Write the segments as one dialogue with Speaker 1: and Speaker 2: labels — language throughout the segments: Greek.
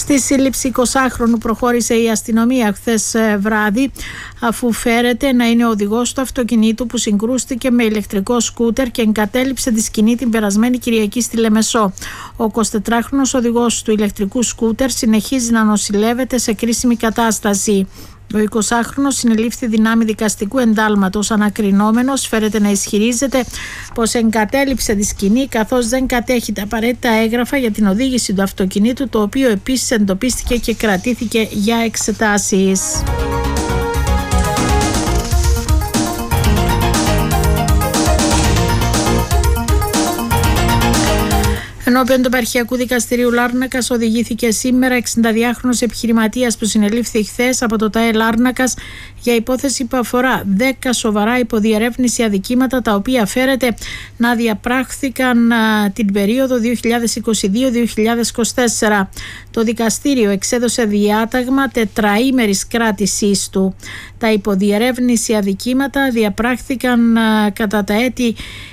Speaker 1: Στη σύλληψη 20χρονου προχώρησε η αστυνομία χθες βράδυ, αφού φέρεται να είναι ο οδηγός του αυτοκινήτου που συγκρούστηκε με ηλεκτρικό σκούτερ και εγκατέλειψε τη σκηνή την περασμένη Κυριακή στη Λεμεσό. Ο 24χρονος οδηγός του ηλεκτρικού σκούτερ συνεχίζει να νοσηλεύεται σε κρίσιμη κατάσταση. Ο 20χρονος συνελήφθη δυνάμει δικαστικού εντάλματος. Ανακρινόμενος φέρεται να ισχυρίζεται πως εγκατέλειψε τη σκηνή καθώς δεν κατέχει τα απαραίτητα έγγραφα για την οδήγηση του αυτοκινήτου, το οποίο επίσης εντοπίστηκε και κρατήθηκε για εξετάσεις. Ενώπιον του Επαρχιακού Δικαστηρίου Λάρνακας οδηγήθηκε σήμερα 62χρονος επιχειρηματίας που συνελήφθη χθες από το ΤΑΕ Λάρνακας για υπόθεση που αφορά 10 σοβαρά υποδιερεύνηση αδικήματα, τα οποία φέρεται να διαπράχθηκαν την περίοδο 2022-2024. Το δικαστήριο εξέδωσε διάταγμα τετραήμερης κράτησής του. Τα υποδιερεύνηση αδικήματα διαπράχθηκαν κατά τα έτη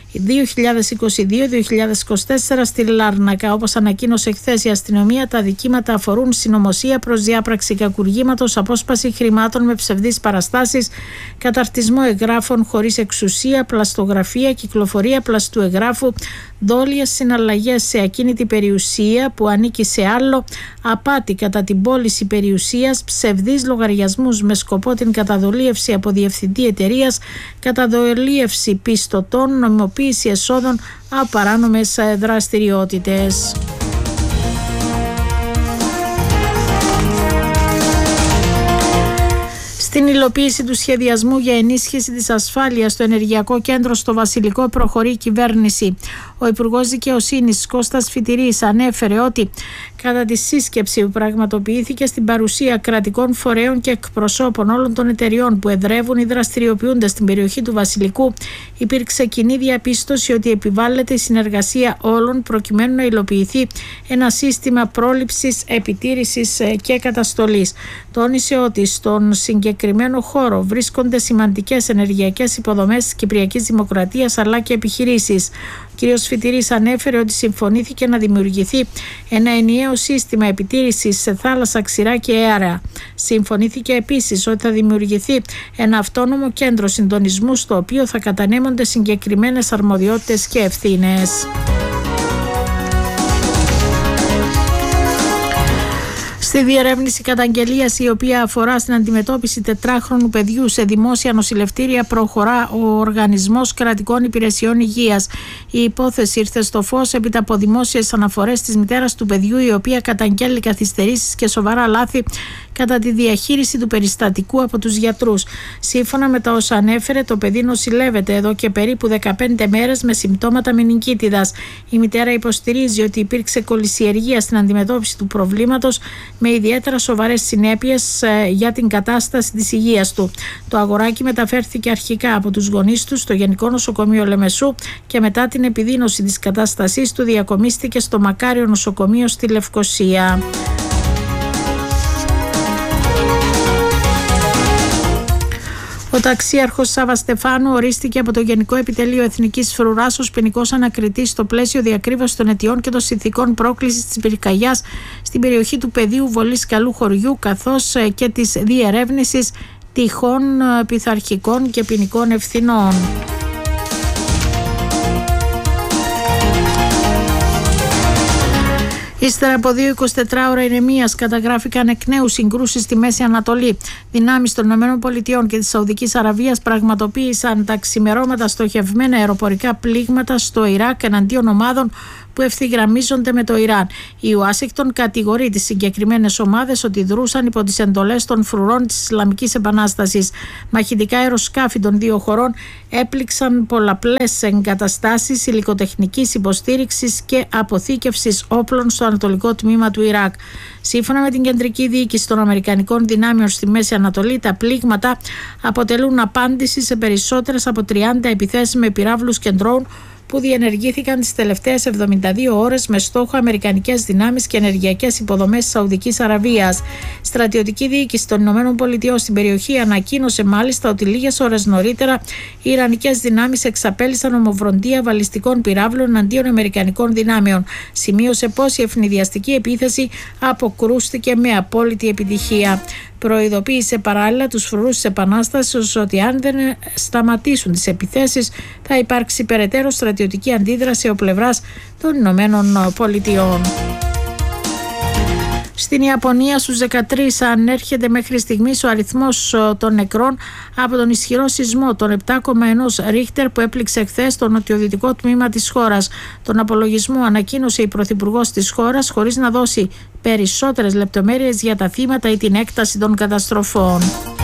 Speaker 1: 2022-2024 στη Λάρνακα. Όπως ανακοίνωσε χθες η αστυνομία, τα αδικήματα αφορούν συνωμοσία προς διάπραξη κακουργήματος, απόσπαση χρημάτων με ψευδείς παραστάσεις, καταρτισμό εγγράφων χωρίς εξουσία, πλαστογραφία, κυκλοφορία πλαστού εγγράφου, δόλιες συναλλαγές σε ακίνητη περιουσία που ανήκει σε άλλο, απάτη κατά την πώληση περιουσίας, ψευδείς λογαριασμούς με σκοπό την καταδολίευση από διευθυντή εταιρείας, καταδολίευση πιστωτών, νομιμοποίηση εσόδων από παράνομες δραστηριότητες. Στην υλοποίηση του σχεδιασμού για ενίσχυση της ασφάλειας στο Ενεργειακό Κέντρο στο Βασιλικό προχωρεί η κυβέρνηση. Ο Υπουργός Δικαιοσύνης Κώστας Φιτηρής ανέφερε ότι κατά τη σύσκεψη που πραγματοποιήθηκε στην παρουσία κρατικών φορέων και εκπροσώπων όλων των εταιριών που εδρεύουν ή δραστηριοποιούνται στην περιοχή του Βασιλικού, υπήρξε κοινή διαπίστωση ότι επιβάλλεται η συνεργασία όλων προκειμένου να υλοποιηθεί ένα σύστημα πρόληψης, επιτήρησης και καταστολής. Τόνισε ότι στον συγκεκριμένο χώρο βρίσκονται σημαντικές ενεργειακές υποδομές της Κυπριακής Δημοκρατίας αλλά και επιχειρήσεις. Ο κ. Φιτηρής ανέφερε ότι συμφωνήθηκε να δημιουργηθεί ένα ενιαίο σύστημα επιτήρησης σε θάλασσα, ξηρά και αέρα. Συμφωνήθηκε επίσης ότι θα δημιουργηθεί ένα αυτόνομο κέντρο συντονισμού στο οποίο θα κατανέμονται συγκεκριμένες αρμοδιότητες και ευθύνες. Στη διερεύνηση καταγγελίας, η οποία αφορά στην αντιμετώπιση 4χρονου παιδιού σε δημόσια νοσηλευτήρια, προχωρά ο Οργανισμός Κρατικών Υπηρεσιών Υγείας. Η υπόθεση ήρθε στο φως έπειτα από δημόσιες αναφορές της μητέρας του παιδιού, η οποία καταγγέλει καθυστερήσεις και σοβαρά λάθη κατά τη διαχείριση του περιστατικού από τους γιατρούς. Σύμφωνα με τα όσα ανέφερε, το παιδί νοσηλεύεται εδώ και περίπου 15 μέρες με συμπτώματα μενιγκίτιδας. Η μητέρα υποστηρίζει ότι υπήρξε κολυσιεργία στην αντιμετώπιση του προβλήματος, με ιδιαίτερα σοβαρές συνέπειες για την κατάσταση της υγείας του. Το αγοράκι μεταφέρθηκε αρχικά από τους γονείς του στο Γενικό Νοσοκομείο Λεμεσού και μετά την επιδείνωση της κατάστασής του διακομίστηκε στο Μακάριο Νοσοκομείο στη Λευκοσία. Ο ταξίαρχος Σάβα Στεφάνου ορίστηκε από το Γενικό Επιτελείο Εθνικής Φρουράς ως ποινικός ανακριτής στο πλαίσιο διακρύβωσης των αιτιών και των συνθηκών πρόκλησης της πυρκαγιάς στην περιοχή του πεδίου Βολής Καλού Χωριού, καθώς και της διερεύνησης τυχών πειθαρχικών και ποινικών ευθυνών. Ύστερα από 2 24 ηρεμίας καταγράφηκαν εκ νέου συγκρούσεις στη Μέση Ανατολή. Δυνάμεις των ΗΠΑ και της Σαουδικής Αραβίας πραγματοποίησαν τα ξημερώματα στοχευμένα αεροπορικά πλήγματα στο Ιράκ εναντίον ομάδων που ευθυγραμμίζονται με το Ιράν. Η Ουάσιγκτον κατηγορεί τις συγκεκριμένες ομάδες ότι δρούσαν υπό τις εντολές των φρουρών της Ισλαμικής Επανάστασης. Μαχητικά αεροσκάφη των δύο χωρών έπληξαν πολλαπλές εγκαταστάσεις υλικοτεχνικής υποστήριξης και αποθήκευσης όπλων στο ανατολικό τμήμα του Ιράκ. Σύμφωνα με την κεντρική διοίκηση των Αμερικανικών δυνάμεων στη Μέση Ανατολή, τα πλήγματα αποτελούν απάντηση σε περισσότερες από 30 επιθέσεις με πυράβλους και ντρόουν που διενεργήθηκαν τις τελευταίες 72 ώρες με στόχο αμερικανικές δυνάμεις και ενεργειακές υποδομές της Σαουδικής Αραβίας. Στρατιωτική διοίκηση των ΗΠΑ στην περιοχή ανακοίνωσε μάλιστα ότι λίγες ώρες νωρίτερα οι Ιρανικές δυνάμεις εξαπέλυσαν ομοβροντία βαλιστικών πυράβλων εναντίον αμερικανικών δυνάμεων. Σημείωσε πως η ευνηδιαστική επίθεση αποκρούστηκε με απόλυτη επιτυχία. Προειδοποίησε παράλληλα τους φρουρούς της Επανάστασης ότι αν δεν σταματήσουν τις επιθέσεις θα υπάρξει περαιτέρω στρατιωτική αντίδραση από πλευράς των Ηνωμένων Πολιτειών. Στην Ιαπωνία στους 13 ανέρχεται μέχρι στιγμής ο αριθμός των νεκρών από τον ισχυρό σεισμό των 7,1 Ρίχτερ που έπληξε χθες το νοτιοδυτικό τμήμα της χώρας. Τον απολογισμό ανακοίνωσε η Πρωθυπουργός της χώρας χωρίς να δώσει περισσότερες λεπτομέρειες για τα θύματα ή την έκταση των καταστροφών.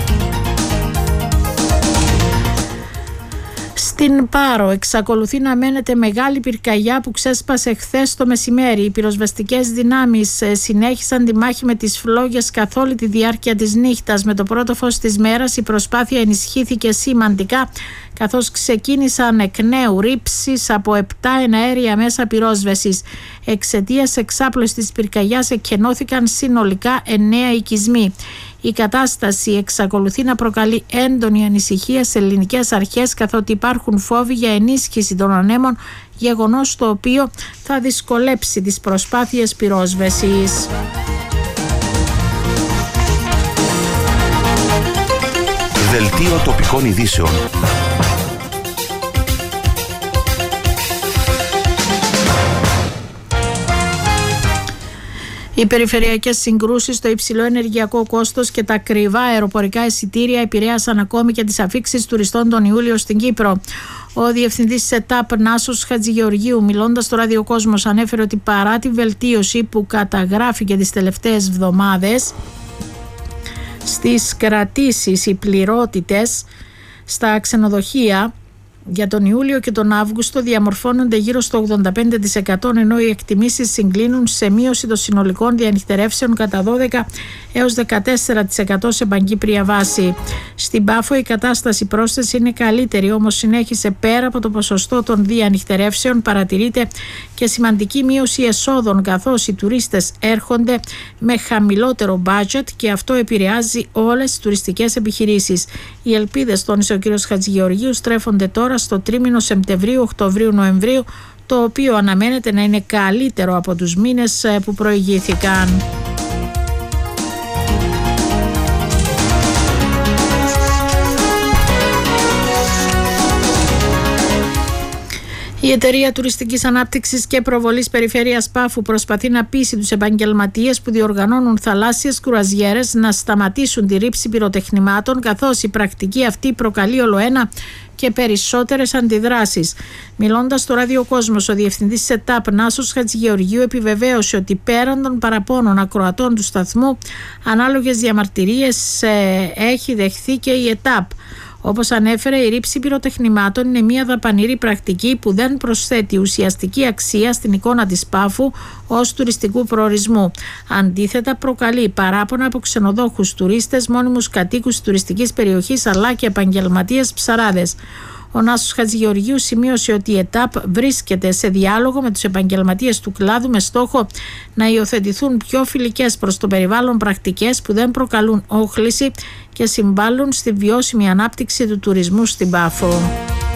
Speaker 1: Στην Πάρο εξακολουθεί να μένεται μεγάλη πυρκαγιά που ξέσπασε χθες το μεσημέρι. Οι πυροσβεστικές δυνάμεις συνέχισαν τη μάχη με τις φλόγες καθ' όλη τη διάρκεια της νύχτας. Με το πρώτο φως της μέρας η προσπάθεια ενισχύθηκε σημαντικά, καθώς ξεκίνησαν εκ νέου ρήψεις από 7 εναέρια μέσα πυρόσβεσης. Εξαιτίας εξάπλωσης της πυρκαγιάς εκκενώθηκαν συνολικά 9 οικισμοί. Η κατάσταση εξακολουθεί να προκαλεί έντονη ανησυχία σε ελληνικές αρχές, καθότι υπάρχουν φόβοι για ενίσχυση των ανέμων, γεγονός το οποίο θα δυσκολέψει τις προσπάθειες πυρόσβεσης.
Speaker 2: Δελτίο τοπικών ειδήσεων.
Speaker 1: Οι περιφερειακές συγκρούσεις, το υψηλό ενεργειακό κόστος και τα ακριβά αεροπορικά εισιτήρια επηρέασαν ακόμη και τις αφίξεις τουριστών τον Ιούλιο στην Κύπρο. Ο διευθυντής της ΕΤΑΠ Νάσος Χατζηγεωργίου, μιλώντας στο ραδιοκόσμος, ανέφερε ότι παρά τη βελτίωση που καταγράφηκε τις τελευταίες εβδομάδες στις κρατήσεις, οι πληρότητες στα ξενοδοχεία για τον Ιούλιο και τον Αύγουστο διαμορφώνονται γύρω στο 85%, ενώ οι εκτιμήσεις συγκλίνουν σε μείωση των συνολικών διανυχτερεύσεων κατά 12 έως 14% σε παγκύπρια βάση. Στην Πάφο η κατάσταση πρόσθεση είναι καλύτερη, όμως συνέχισε πέρα από το ποσοστό των διανυχτερεύσεων παρατηρείται και σημαντική μείωση εσόδων, καθώς οι τουρίστες έρχονται με χαμηλότερο budget και αυτό επηρεάζει όλες τις τουριστικές επιχειρήσεις. Οι ελπίδες, τόνισε ο κ. Χατζηγεωργίου, στρέφονται τώρα στο τρίμηνο Σεπτεμβρίου, Οκτωβρίου, Νοεμβρίου, το οποίο αναμένεται να είναι καλύτερο από τους μήνες που προηγήθηκαν. Η Εταιρεία Τουριστικής Ανάπτυξης και Προβολής Περιφέρειας Πάφου προσπαθεί να πείσει τους επαγγελματίες που διοργανώνουν θαλάσσιες κρουαζιέρες να σταματήσουν τη ρήψη πυροτεχνημάτων, καθώς η πρακτική αυτή προκαλεί ολοένα και περισσότερες αντιδράσεις. Μιλώντας στο ραδιοκόσμος, ο διευθυντής της ΕΤΑΠ Νάσος Χατζηγεωργίου επιβεβαίωσε ότι πέραν των παραπώνων ακροατών του σταθμού, ανάλογες διαμαρτυρίες έχει δεχθεί και η ΕΤΑΠ. Όπως ανέφερε, η ρήψη πυροτεχνημάτων είναι μια δαπανηρή πρακτική που δεν προσθέτει ουσιαστική αξία στην εικόνα της Πάφου ως τουριστικού προορισμού. Αντίθετα, προκαλεί παράπονα από ξενοδόχους, τουρίστες, μόνιμους κατοίκους της τουριστικής περιοχής αλλά και επαγγελματίες ψαράδες. Ο Νάσος Χατζηγεωργίου σημείωσε ότι η ΕΤΑΠ βρίσκεται σε διάλογο με τους επαγγελματίες του κλάδου με στόχο να υιοθετηθούν πιο φιλικές προς το περιβάλλον πρακτικές που δεν προκαλούν όχληση και συμβάλλουν στη βιώσιμη ανάπτυξη του τουρισμού στην Πάφο.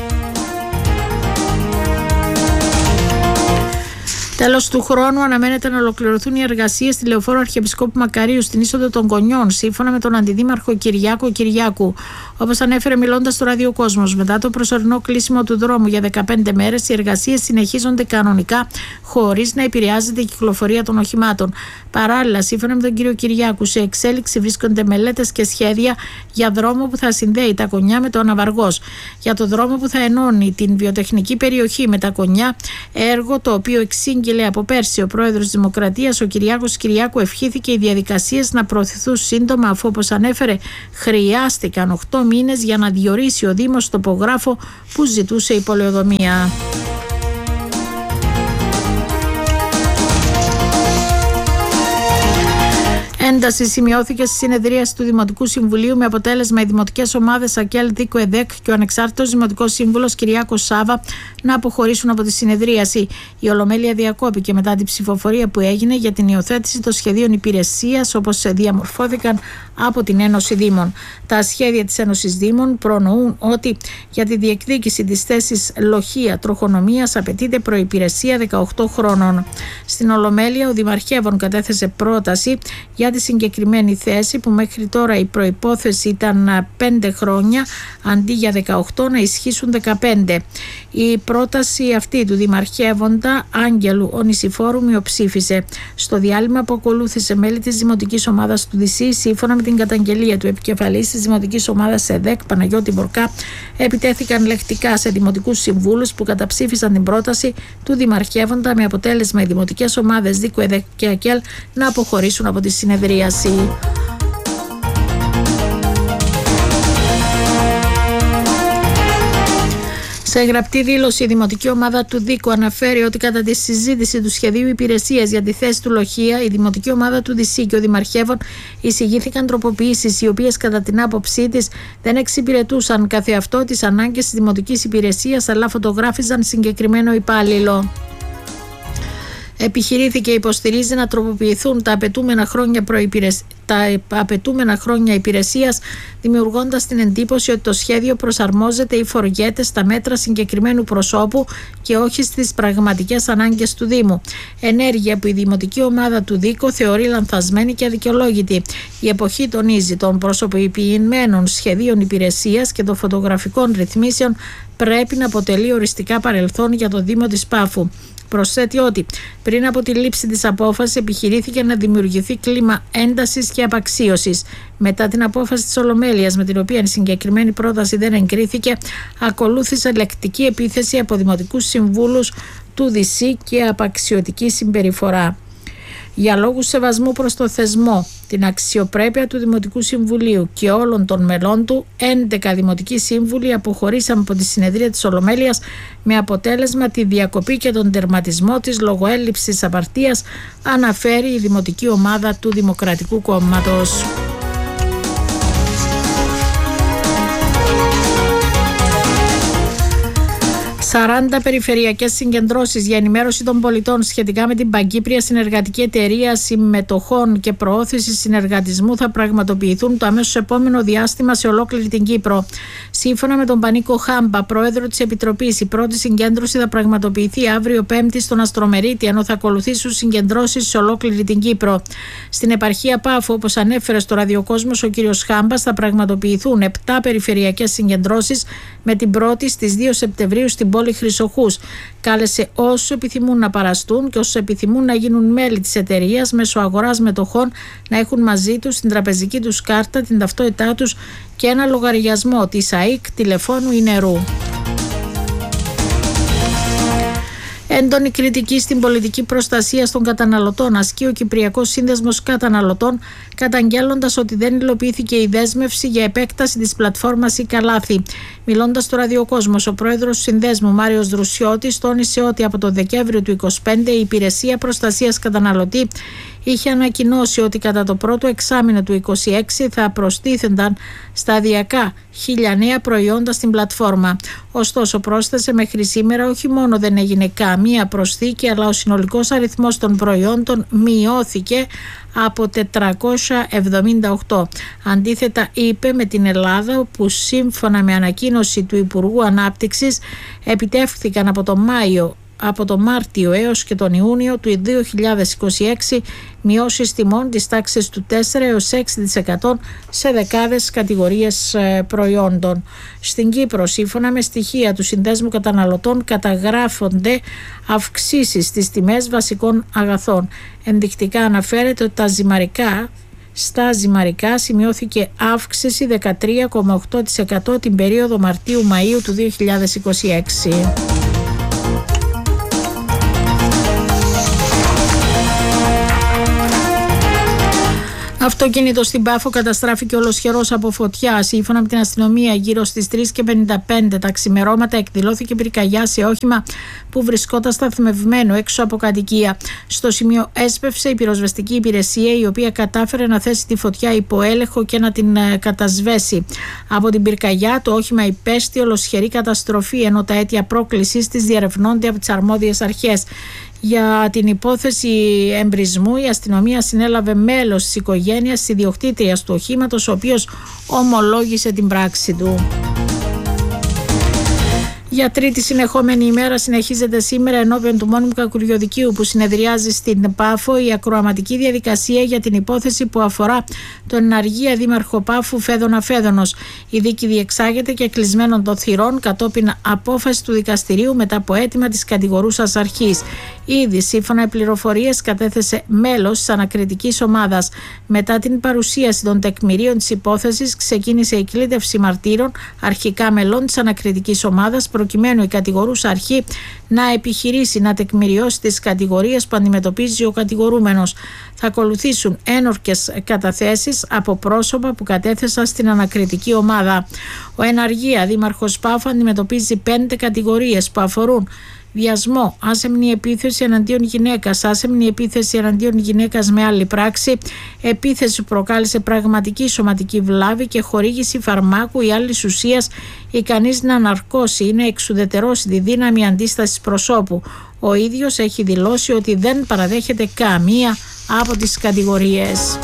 Speaker 1: Τέλος του χρόνου αναμένεται να ολοκληρωθούν οι εργασίες στη Λεωφόρο Αρχιεπισκόπου Μακαρίου στην είσοδο των Κονιών, σύμφωνα με τον Αντιδήμαρχο Κυριάκο Κυριάκου. Όπως ανέφερε μιλώντας στο ραδιοκόσμος, μετά το προσωρινό κλείσιμο του δρόμου για 15 μέρες, οι εργασίες συνεχίζονται κανονικά, χωρίς να επηρεάζεται η κυκλοφορία των οχημάτων. Παράλληλα, σύμφωνα με τον κύριο Κυριάκου, σε εξέλιξη βρίσκονται μελέτες και σχέδια για δρόμο που θα συνδέει τα Κονιά με το Αναβαργός, για το δρόμο που θα ενώνει την βιοτεχνική περιοχή με τα Κονιά, έργο το οποίο εξήγηλε από πέρσι ο πρόεδρος της Δημοκρατίας, ο Κυριάκος Κυριάκου. Ευχήθηκε οι διαδικασίες να προωθηθούν σύντομα, αφού, όπως ανέφερε, χρειάστηκαν 8 μήνες για να διορίσει ο Δήμος τοπογράφο που ζητούσε η πολεοδομία. Ένταση σημειώθηκε στη συνεδρίαση του Δημοτικού Συμβουλίου με αποτέλεσμα οι δημοτικές ομάδες ΑΚΕΛ, ΔΙΚΟ, ΕΔΕΚ και ο ανεξάρτητος Δημοτικός Σύμβουλος Κυριάκος Σάβα να αποχωρήσουν από τη συνεδρίαση. Η Ολομέλεια διακόπηκε μετά την ψηφοφορία που έγινε για την υιοθέτηση των σχεδίων υπηρεσίας όπως διαμορφώθηκαν από την Ένωση Δήμων. Τα σχέδια της Ένωσης Δήμων προνοούν ότι για τη διεκδίκηση της θέσης λοχεία τροχονομίας απαιτείται προϋπηρεσία 18 χρόνων. Στην Ολομέλεια ο Δημαρχεύων κατέθεσε πρόταση για τη συγκεκριμένη θέση που μέχρι τώρα η προϋπόθεση ήταν 5 χρόνια αντί για 18 να ισχύσουν 15. Η πρόταση αυτή του Δημαρχεύοντα Άγγελου Ονησιφόρου μειοψήφισε. Στο διάλειμμα που ακολούθησε, μέλη της Δημοτικής Ομάδας του ΔΣ, σύμφωνα με την καταγγελία του επικεφαλής της Δημοτικής Ομάδας ΕΔΕΚ Παναγιώτη Μπορκά, επιτέθηκαν λεκτικά σε δημοτικούς συμβούλους που καταψήφισαν την πρόταση του Δημαρχεύοντα με αποτέλεσμα οι δημοτικές ομάδες ΔΙΚΟ, ΕΔΕΚ και ΑΚΕΛ να αποχωρήσουν από τη συνεδρίαση. Σε γραπτή δήλωση, η Δημοτική Ομάδα του ΔΙΚΟ αναφέρει ότι κατά τη συζήτηση του σχεδίου υπηρεσίας για τη θέση του λοχεία, η Δημοτική Ομάδα του ΔΣ και ο Δημαρχεύων εισηγήθηκαν τροποποιήσεις οι οποίες κατά την άποψή της δεν εξυπηρετούσαν καθεαυτό τις ανάγκες της δημοτικής υπηρεσίας, αλλά φωτογράφιζαν συγκεκριμένο υπάλληλο. Επιχειρήθηκε, υποστηρίζει, να τροποποιηθούν τα απαιτούμενα χρόνια υπηρεσίας, δημιουργώντας την εντύπωση ότι το σχέδιο προσαρμόζεται ή φοριέται στα μέτρα συγκεκριμένου προσώπου και όχι στις πραγματικές ανάγκες του Δήμου. Ενέργεια που η Δημοτική Ομάδα του ΔΙΚΟ θεωρεί λανθασμένη και αδικαιολόγητη. Η εποχή, τονίζει, των προσωποποιημένων σχεδίων υπηρεσίας και των φωτογραφικών ρυθμίσεων πρέπει να αποτελεί οριστικά παρελθόν για το Δήμο της Πάφου. Προσθέτει ότι πριν από τη λήψη της απόφασης επιχειρήθηκε να δημιουργηθεί κλίμα έντασης και απαξίωσης. Μετά την απόφαση της Ολομέλειας, με την οποία η συγκεκριμένη πρόταση δεν εγκρίθηκε, ακολούθησε λεκτική επίθεση από δημοτικούς συμβούλους του ΔΣ και απαξιωτική συμπεριφορά. Για λόγους σεβασμού προς το θεσμό, την αξιοπρέπεια του Δημοτικού Συμβουλίου και όλων των μελών του, 11 δημοτικοί σύμβουλοι αποχωρήσαμε από τη συνεδρία της Ολομέλειας με αποτέλεσμα τη διακοπή και τον τερματισμό της λόγω έλλειψης απαρτίας, αναφέρει η Δημοτική Ομάδα του Δημοκρατικού Κόμματος. «40 περιφερειακές συγκεντρώσεις για ενημέρωση των πολιτών σχετικά με την Παγκύπρια Συνεργατική Εταιρεία Συμμετοχών και Προώθηση Συνεργατισμού θα πραγματοποιηθούν το αμέσως επόμενο διάστημα σε ολόκληρη την Κύπρο. Σύμφωνα με τον Πανίκο Χάμπα, πρόεδρο της Επιτροπής, η πρώτη συγκέντρωση θα πραγματοποιηθεί αύριο Πέμπτη στον Αστρομερίτη, ενώ θα ακολουθήσουν συγκεντρώσεις σε ολόκληρη την Κύπρο. Στην επαρχία Πάφου, όπως ανέφερε στο ραδιοκόσμος ο κ. Χάμπας, θα πραγματοποιηθούν 7 περιφερειακές συγκεντρώσεις, με την πρώτη στις 2 Σεπτεμβρίου στην πόλη Χρυσοχούς. Κάλεσε όσους επιθυμούν να παραστούν και όσους επιθυμούν να γίνουν μέλη της εταιρείας μέσω αγοράς μετοχών να έχουν μαζί τους την τραπεζική τους κάρτα, την ταυτότητά τους και ένα λογαριασμό της ΑΕΚ, τηλεφώνου ή νερού. Έντονη κριτική στην πολιτική προστασία των καταναλωτών ασκεί ο Κυπριακός Σύνδεσμος Καταναλωτών, καταγγέλλοντας ότι δεν υλοποιήθηκε η δέσμευση για επέκταση της πλατφόρμας η Καλάθη. Μιλώντας στο ραδιοκόσμος, ο πρόεδρος του Συνδέσμου Μάριος Δρουσιώτης τόνισε ότι από το Δεκέμβριο του 2025 η Υπηρεσία Προστασίας Καταναλωτή είχε ανακοινώσει ότι κατά το πρώτο εξάμηνο του 2026 θα προστίθενταν σταδιακά 1.000 νέα προϊόντα στην πλατφόρμα. Ωστόσο, πρόσθεσε, μέχρι σήμερα όχι μόνο δεν έγινε καμία προσθήκη, αλλά ο συνολικός αριθμός των προϊόντων μειώθηκε από 478. Αντίθετα, είπε, με την Ελλάδα, όπου σύμφωνα με ανακοίνωση του Υπουργού Ανάπτυξης επιτεύχθηκαν από το Μάρτιο έως και τον Ιούνιο του 2026 μειώσεις τιμών της τάξης του 4 έως 6% σε δεκάδες κατηγορίες προϊόντων. Στην Κύπρο, σύμφωνα με στοιχεία του Συνδέσμου Καταναλωτών, καταγράφονται αυξήσεις στις τιμές βασικών αγαθών. Ενδεικτικά αναφέρεται ότι στα ζυμαρικά σημειώθηκε αύξηση 13,8% την περίοδο Μαρτίου-Μαΐου του 2026. Αυτοκίνητο στην Πάφο καταστράφηκε ολοσχερός από φωτιά. Σύμφωνα με την αστυνομία, γύρω στις 3:55 τα ξημερώματα εκδηλώθηκε πυρκαγιά σε όχημα που βρισκόταν σταθμευμένο έξω από κατοικία. Στο σημείο έσπευσε η πυροσβεστική υπηρεσία, η οποία κατάφερε να θέσει τη φωτιά υπό έλεγχο και να την κατασβέσει. Από την πυρκαγιά το όχημα υπέστη ολοσχερή καταστροφή, ενώ τα αίτια πρόκλησης της διερευνώνται από τις αρμόδιες αρχές. Για την υπόθεση εμπρισμού, η αστυνομία συνέλαβε μέλος της οικογένειας της ιδιοκτήτριας του οχήματος, ο οποίος ομολόγησε την πράξη του. Για τρίτη συνεχόμενη ημέρα συνεχίζεται σήμερα ενώπιον του μόνιμου κακουριοδικείου που συνεδριάζει στην Πάφο η ακροαματική διαδικασία για την υπόθεση που αφορά τον εναργία δήμαρχο Πάφου Φέδωνα Φέδωνος. Η δίκη διεξάγεται και κλεισμένων των θυρών κατόπιν απόφαση του δικαστηρίου μετά από αίτημα της κατηγορούσας αρχής. Ήδη, σύμφωνα με πληροφορίες, κατέθεσε μέλος της ανακριτικής ομάδας. Μετά την παρουσίαση των τεκμηρίων της υπόθεσης, ξεκίνησε η κλήτευση μαρτύρων, αρχικά μελών της ανακριτικής ομάδας, προκειμένου η κατηγορούσα αρχή να επιχειρήσει να τεκμηριώσει τις κατηγορίες που αντιμετωπίζει ο κατηγορούμενος. Θα ακολουθήσουν ένορκες καταθέσεις από πρόσωπα που κατέθεσαν στην ανακριτική ομάδα. Ο εναργία δήμαρχος Πάφου αντιμετωπίζει 5 κατηγορίες που αφορούν βιασμό, άσεμνη επίθεση εναντίον γυναίκας, άσεμνη επίθεση εναντίον γυναίκας με άλλη πράξη, επίθεση που προκάλεσε πραγματική σωματική βλάβη και χορήγηση φαρμάκου ή άλλης ουσίας ικανής να ναρκώσει ή να εξουδετερώσει τη δύναμη αντίστασης προσώπου. Ο ίδιος έχει δηλώσει ότι δεν παραδέχεται καμία από τις κατηγορίες.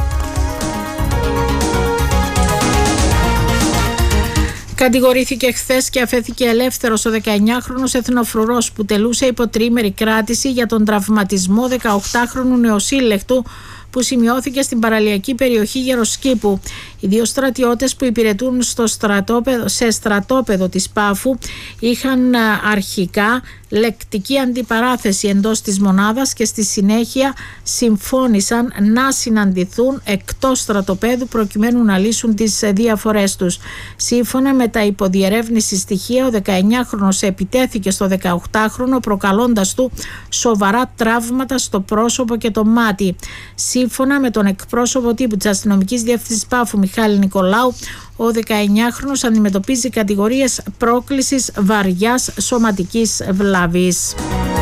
Speaker 1: Κατηγορήθηκε χθες και αφέθηκε ελεύθερος ο 19χρονος εθνοφρουρός που τελούσε υπό τριήμερη κράτηση για τον τραυματισμό 18χρονου νεοσύλλεκτου που σημειώθηκε στην παραλιακή περιοχή Γεροσκήπου. Οι 2 στρατιώτες που υπηρετούν σε στρατόπεδο της Πάφου είχαν αρχικά λεκτική αντιπαράθεση εντός της μονάδας και στη συνέχεια συμφώνησαν να συναντηθούν εκτός στρατοπέδου προκειμένου να λύσουν τις διαφορές τους. Σύμφωνα με τα υποδιερεύνηση στοιχεία, ο 19χρονος επιτέθηκε στο 18χρονο προκαλώντας του σοβαρά τραύματα στο πρόσωπο και το μάτι. Σύμφωνα με τον εκπρόσωπο τύπου της αστυνομικής διεύθυνσης Πάφου Μιχάλη Νικολάου, ο 19χρονος αντιμετωπίζει κατηγορίες πρόκλησης βαριάς σωματικής βλάβης.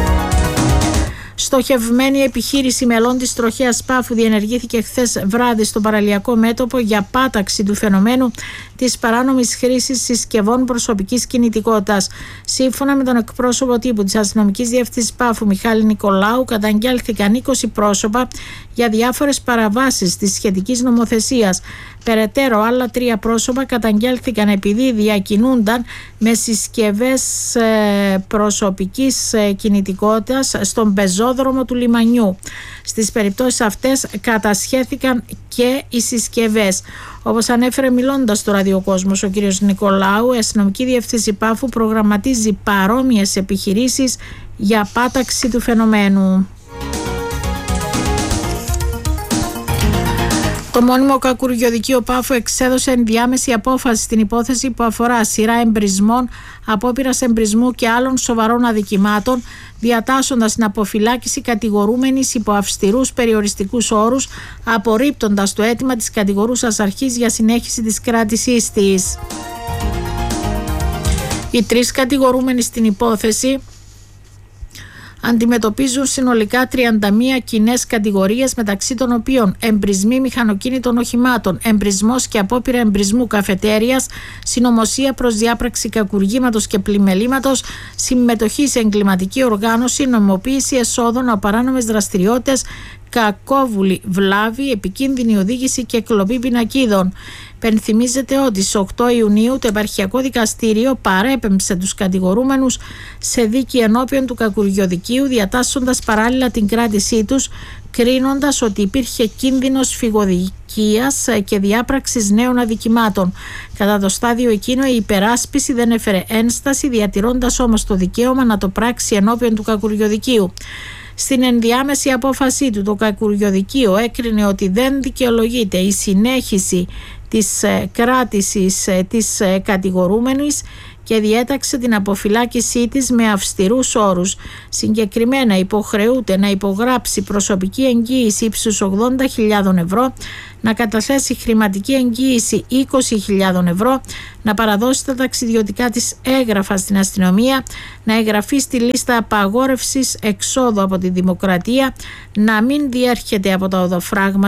Speaker 1: Στοχευμένη επιχείρηση μελών της τροχέας Πάφου διενεργήθηκε χθες βράδυ στο παραλιακό μέτωπο για πάταξη του φαινομένου της παράνομης χρήσης συσκευών προσωπικής κινητικότητας. Σύμφωνα με τον εκπρόσωπο τύπου της αστυνομικής διεύθυνσης Πάφου Μιχάλη Νικολάου, καταγγέλθηκαν 20 πρόσωπα για διάφορες παραβάσεις της σχετικής νομοθεσίας. Περαιτέρω, άλλα 3 πρόσωπα καταγγέλθηκαν επειδή διακινούνταν με συσκευές προσωπικής κινητικότητας στον πεζόδρομο του λιμανιού. Στις περιπτώσεις αυτές κατασχέθηκαν και οι συσκευές. Όπως ανέφερε μιλώντας στο ραδιοκόσμος ο κ. Νικολάου, η αστυνομική διεύθυνση Πάφου προγραμματίζει παρόμοιες επιχειρήσεις για πάταξη του φαινομένου. Το μόνιμο κακουριοδικείο Πάφου εξέδωσε ενδιάμεση απόφαση στην υπόθεση που αφορά σειρά εμπρισμών, απόπειρας εμπρισμού και άλλων σοβαρών αδικημάτων, διατάσσοντας την αποφυλάκηση κατηγορούμενης υπό αυστηρούς περιοριστικούς όρους, απορρίπτοντας το αίτημα της κατηγορούσας αρχής για συνέχιση της κράτησής της. Οι 3 κατηγορούμενοι στην υπόθεση αντιμετωπίζουν συνολικά 31 κοινές κατηγορίες, μεταξύ των οποίων εμπρισμοί μηχανοκίνητων οχημάτων, εμπρισμός και απόπειρα εμπρισμού καφετέριας, συνωμοσία προς διάπραξη κακουργήματος και πλημελήματος, συμμετοχή σε εγκληματική οργάνωση, νομιμοποίηση εσόδων από παράνομες δραστηριότητες, κακόβουλη βλάβη, επικίνδυνη οδήγηση και κλοπή πινακίδων. Πενθυμίζεται ότι στις 8 Ιουνίου το Επαρχιακό Δικαστήριο παρέπεμψε τους κατηγορούμενους σε δίκη ενώπιον του κακουριοδικείου, διατάσσοντας παράλληλα την κράτησή τους, κρίνοντας ότι υπήρχε κίνδυνος φυγοδικίας και διάπραξης νέων αδικημάτων. Κατά το στάδιο εκείνο η υπεράσπιση δεν έφερε ένσταση, διατηρώντας όμως το δικαίωμα να το πράξει ενώπιον του κακουριοδικείου. Στην ενδιάμεση απόφασή του, το κακουριοδικείο έκρινε ότι δεν δικαιολογείται η συνέχιση της κράτησης της κατηγορούμενης και διέταξε την αποφυλάκησή της με αυστηρούς όρους. Συγκεκριμένα υποχρεούται να υπογράψει προσωπική εγγύηση ύψους 80.000 ευρώ, να καταθέσει χρηματική εγγύηση 20.000 ευρώ, να παραδώσει τα ταξιδιωτικά της έγγραφα στην αστυνομία, να εγγραφεί στη λίστα απαγόρευσης εξόδου από τη Δημοκρατία, να μην διέρχεται από τα οδοφράγματα